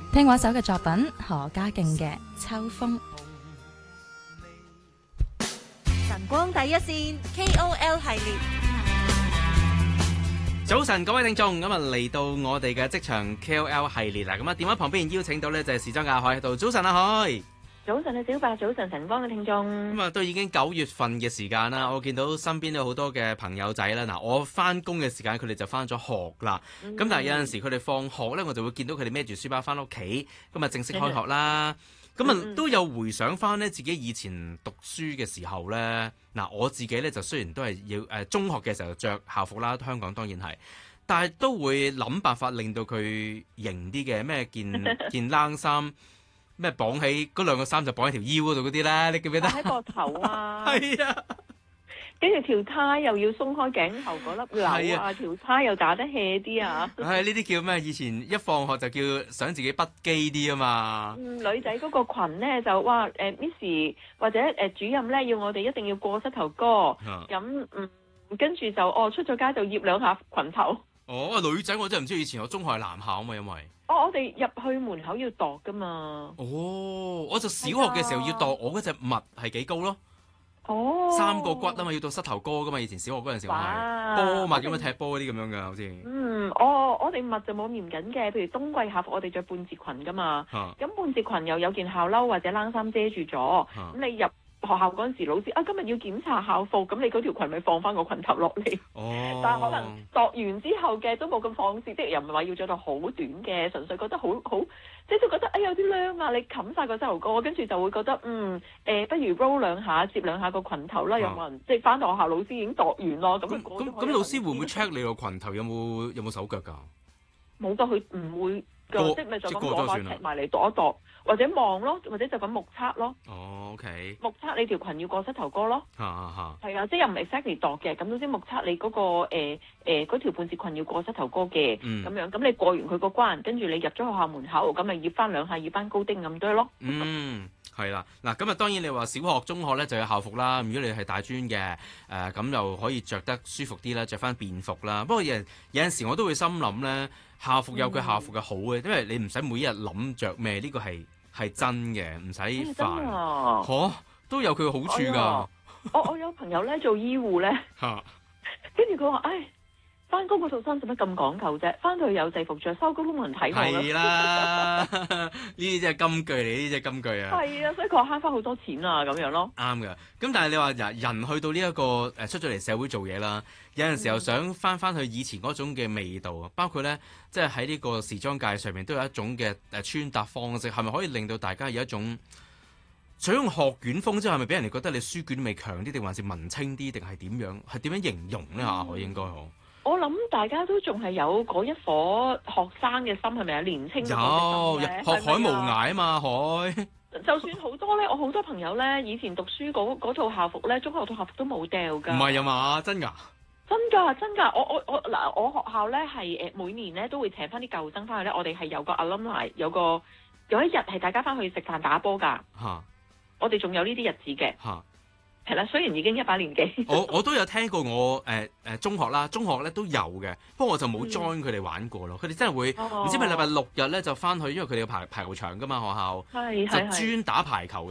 聽過一首嘅作品何家勁嘅《秋風》。 晨光第一線 KOL 系列， 早晨各位聽眾，咁啊嚟到我哋嘅職場 KOL 系列啦，咁啊電話旁邊邀請到呢就係時裝嘅阿海喺度。早晨阿海。 早晨啊小白，早晨晨光嘅聽眾。 咁啊都已經9月份嘅時間啦，我見到身邊有好多嘅朋友仔啦。嗱，我翻工嘅時間佢哋就翻咗學啦，咁但係有陣時佢哋放學呢，我就會見到佢哋孭住書包翻屋企，咁啊正式開學啦。咁啊都有回想翻呢自己以前讀書嘅時候呢。嗱，我自己呢，就雖然都係要中學嘅時候着校服啦，香港當然係，但係都會諗辦法令到佢型啲嘅，咩件冷衫。咩綁起嗰兩個衫就綁喺條腰嗰度嗰啲咧，你記唔記得？ 喺個頭啊， 係啊， 跟住條呔又要鬆開頸頭嗰粒紐啊，條呔又打得 hea 啲啊。 係呢啲叫咩？以前一放學就叫想自己不羈啲啊嘛。 女仔嗰個裙咧就哇Miss 或者主任咧要我哋一定要過膝頭哥，咁跟住就出咗街就掖兩下裙頭。 哦，女仔我真係唔知，以前我中學係男校啊嘛，因為我哋入去門口要度噶嘛。 哦，我就小學嘅時候要度我嗰隻襪係幾高咯。 哦，3 個骨啊嘛，要到膝頭哥噶嘛，以前小學嗰陣時我係波襪咁樣踢波嗰啲咁樣噶，好似。 我哋襪就冇嚴謹嘅，譬如冬季校服我哋着半截裙噶嘛。咁半截裙又有件校褸或者冷衫遮住咗，咁你入學校嗰陣時，老師今日要檢查校服，咁你嗰條裙咪放翻個裙頭落嚟。 哦， 但係可能度完之後嘅都冇咁放肆，即係又唔係話要着到好短嘅，純粹覺得好，即係都覺得有啲涼啊！你冚晒個膝頭哥，跟住就會覺得不如 roll 兩下，接兩下個裙頭啦。有冇人即係翻到學校，老師已經度完咯。 咁老師會唔會 check 你個裙頭有冇手腳㗎？ 冇㗎，佢唔會。即係咪就咁攞把尺埋嚟度一度，或者望咯，或者就咁目測咯。 哦 ，OK。 目測你條裙要過膝頭哥咯。係啊，即係又唔係 exactly 度嘅，咁總之目測你嗰個嗰條半截裙要過膝頭哥嘅，咁樣咁你過完佢個關，跟住你入咗學校門口，咁咪掖翻兩下，掖翻高丁咁多咯。 係啦，嗱咁啊，當然你話小學、中學咧就有校服啦。如果你係大專嘅，咁又可以着得舒服啲啦，着翻便服啦。不過有陣時我都會心諗咧，校服有佢校服嘅好嘅，因為你唔使每一日諗着咩，呢個係真嘅，唔使煩。都有佢嘅好處㗎。 我有朋友咧做醫護咧，跟住佢話，翻工嗰套衫使乜咁講究啫？翻到去有制服着，收工都冇人睇我啦。 係啦，呢啲真係金句嚟，呢啲真係金句啊。 係啊，所以佢話慳翻好多錢啊，咁樣咯。 啱㗎。咁但係你話人去到呢一個出咗嚟社會做嘢啦，有陣時候想翻去以前嗰種嘅味道啊，包括咧即係喺呢個時裝界上面都有一種嘅穿搭方式，係咪可以令到大家有一種想用學院風之後，係咪俾人哋覺得你書卷味強啲，定還是文青啲，定係點樣？係點樣形容咧？我應該好。我諗大家都仲係有嗰一顆學生嘅心，係咪啊？年青有學海無涯啊嘛，海。 就算好多咧，我好多朋友咧，以前讀書嗰套校服咧，中學套校服都冇掉㗎。 唔係啊嘛，真㗎？ 真㗎！我學校咧係每年咧都會請翻啲舊生翻去咧，我哋係有個 alumni，有一日係大家翻去食飯打波㗎。我哋仲有呢啲日子嘅。係啦，雖然已經100年幾。 我都有聽過我中學啦，中學咧都有嘅，不過我就冇 join 佢哋玩過咯。佢哋真係會唔知咪禮拜6日咧就翻去，因為佢哋有排球場㗎嘛，學校就專打排球嘅。